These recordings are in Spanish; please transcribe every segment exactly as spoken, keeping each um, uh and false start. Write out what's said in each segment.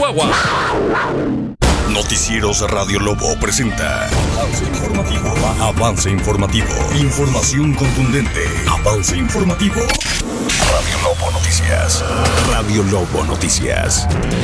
Chihuahua. Noticieros Radio Lobo presenta Avance Informativo. Avance Informativo. Información contundente. Avance Informativo. Radio Lobo Noticias. Radio Lobo Noticias.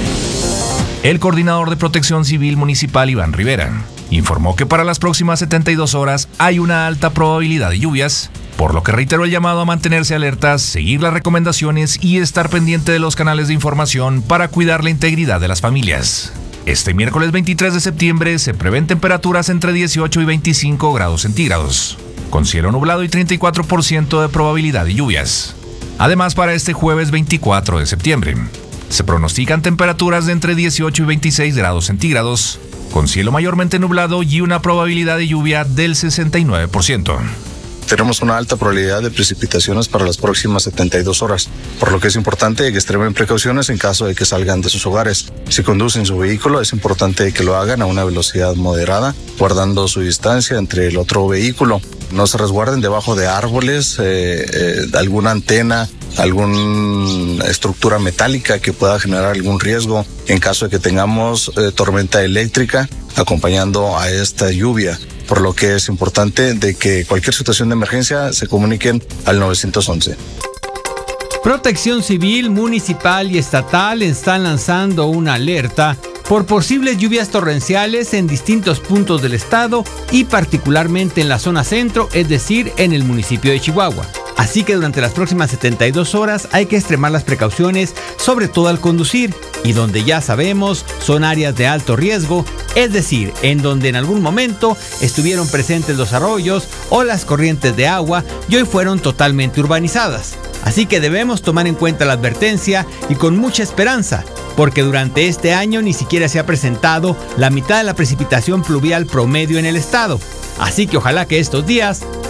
El coordinador de Protección Civil Municipal, Iván Rivera, informó que para las próximas setenta y dos horas hay una alta probabilidad de lluvias, por lo que reiteró el llamado a mantenerse alertas, seguir las recomendaciones y estar pendiente de los canales de información para cuidar la integridad de las familias. Este miércoles veintitrés de septiembre se prevén temperaturas entre dieciocho y veinticinco grados centígrados, con cielo nublado y treinta y cuatro por ciento de probabilidad de lluvias. Además, para este jueves veinticuatro de septiembre, se pronostican temperaturas de entre dieciocho y veintiséis grados centígrados, con cielo mayormente nublado y una probabilidad de lluvia del sesenta y nueve por ciento. Tenemos una alta probabilidad de precipitaciones para las próximas setenta y dos horas, por lo que es importante que extremen precauciones en caso de que salgan de sus hogares. Si conducen su vehículo, es importante que lo hagan a una velocidad moderada, guardando su distancia entre el otro vehículo. No se resguarden debajo de árboles, eh, eh, alguna antena, alguna estructura metálica que pueda generar algún riesgo en caso de que tengamos eh, tormenta eléctrica acompañando a esta lluvia. Por lo que es importante de que cualquier situación de emergencia se comuniquen al nueve once. Protección Civil, Municipal y Estatal están lanzando una alerta por posibles lluvias torrenciales en distintos puntos del estado y particularmente en la zona centro, es decir, en el municipio de Chihuahua. Así que durante las próximas setenta y dos horas hay que extremar las precauciones, sobre todo al conducir, y donde ya sabemos son áreas de alto riesgo, es decir, en donde en algún momento estuvieron presentes los arroyos o las corrientes de agua y hoy fueron totalmente urbanizadas. Así que debemos tomar en cuenta la advertencia y con mucha esperanza, porque durante este año ni siquiera se ha presentado la mitad de la precipitación pluvial promedio en el estado. Así que ojalá que estos días